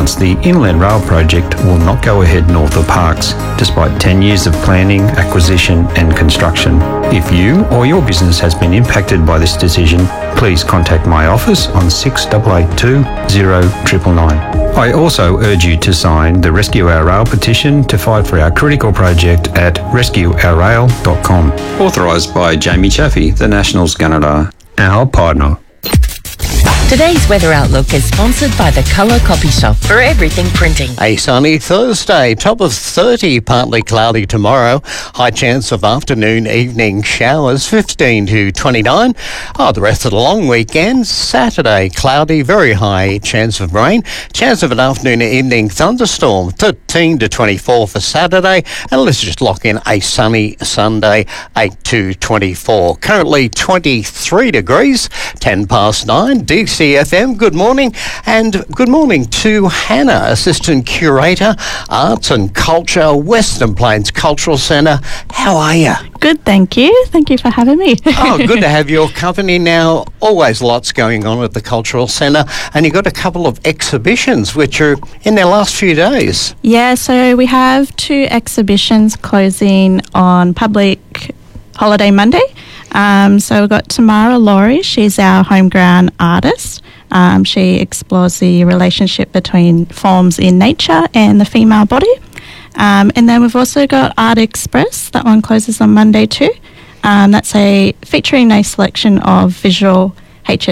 announced the Inland Rail project will not go ahead north of Parkes, despite 10 years of planning, acquisition and construction. If you or your business has been impacted by this decision, please contact my office on 6882 0999. I also urge you to sign the Rescue Our Rail petition to fight for our critical project at rescueourrail.com. Authorised by Jamie Chaffey, the Nationals Canada, our partner. Today's weather outlook is sponsored by the Colour Copy Shop for everything printing. A sunny Thursday, top of 30, partly cloudy tomorrow. High chance of afternoon, evening showers, 15 to 29. The rest of the long weekend, Saturday, cloudy, very high chance of rain. Chance of an afternoon and evening thunderstorm, 13 to 24 for Saturday. And let's just lock in a sunny Sunday, 8 to 24. Currently 23 degrees, 10 past 9. DCFM, good morning. And good morning to Hannah, Assistant Curator, Arts and Culture, Western Plains Cultural Centre. How are you? Good, thank you. Thank you for having me. Good to have your company now. Always lots going on at the Cultural Centre. And you've got a couple of exhibitions which are in their last few days. Yeah, so we have 2 exhibitions closing on public holiday Monday. So we've got Tamara Laurie. She's our homegrown artist. She explores the relationship between forms in nature and the female body. And then we've also got Art Express. That one closes on Monday too. That's featuring a selection of visual arts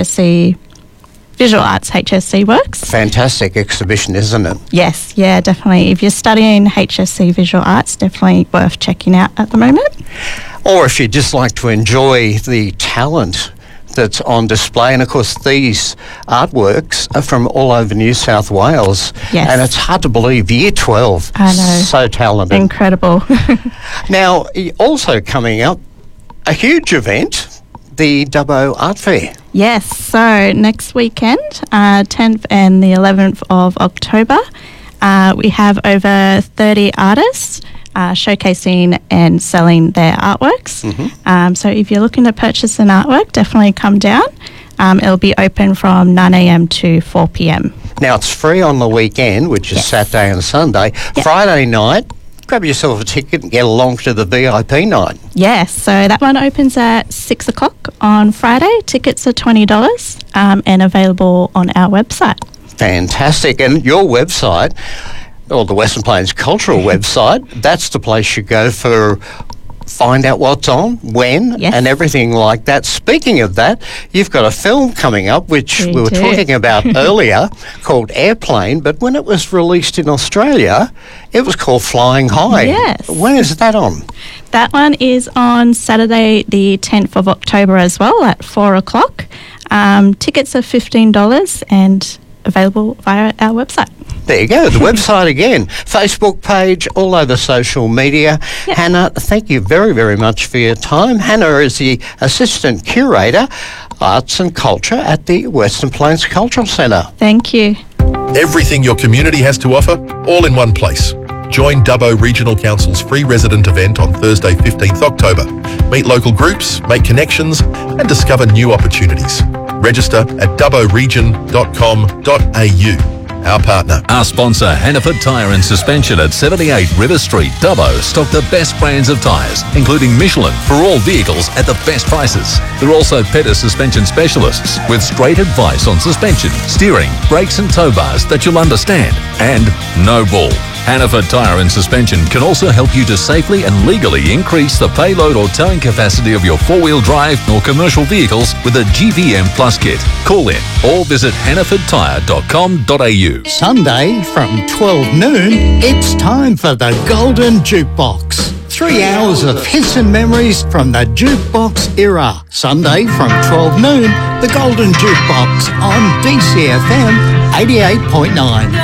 HSC works. Fantastic exhibition, isn't it? Yes, yeah, definitely. If you're studying HSC visual arts, definitely worth checking out at the moment. Or if you just like to enjoy the talent that's on display. And of course, these artworks are from all over New South Wales. Yes. And it's hard to believe, year 12. I know. So talented. Incredible. Now, also coming up, a huge event, the Dubbo Art Fair. Yes, so next weekend, 10th and the 11th of October, we have over 30 artists showcasing and selling their artworks. Mm-hmm. So if you're looking to purchase an artwork, definitely come down. It'll be open from 9 a.m. to 4 p.m. Now, it's free on the weekend, which is Saturday and Sunday. Yep. Friday night, grab yourself a ticket and get along to the VIP night. Yes, so that one opens at 6 o'clock on Friday. Tickets are $20 and available on our website. Fantastic. And your website, or the Western Plains Cultural website, that's the place you go for find out what's on, when, and everything like that. Speaking of that, you've got a film coming up, which we were talking about earlier, called Airplane, but when it was released in Australia, it was called Flying High. Yes. When is that on? That one is on Saturday, the 10th of October as well, at 4 o'clock. Tickets are $15 and available via our website. There you go, the website again, Facebook page, all over social media. Yep. Hannah, thank you very, very much for your time. Hannah is the Assistant Curator, Arts and Culture at the Western Plains Cultural Centre. Thank you. Everything your community has to offer, all in one place. Join Dubbo Regional Council's free resident event on Thursday, 15th October. Meet local groups, make connections and discover new opportunities. Register at dubboregion.com.au. Our partner. Our sponsor, Hannaford Tyre and Suspension at 78 River Street, Dubbo, stock the best brands of tyres, including Michelin, for all vehicles at the best prices. They're also Petter suspension specialists with straight advice on suspension, steering, brakes and tow bars that you'll understand. And no bull. Hannaford Tyre and Suspension can also help you to safely and legally increase the payload or towing capacity of your four-wheel drive or commercial vehicles with a GVM Plus kit. Call in or visit hannafordtyre.com.au. Sunday from 12 noon, it's time for the Golden Jukebox. 3 hours of hits and memories from the jukebox era. Sunday from 12 noon, the Golden Jukebox on DCFM 88.9.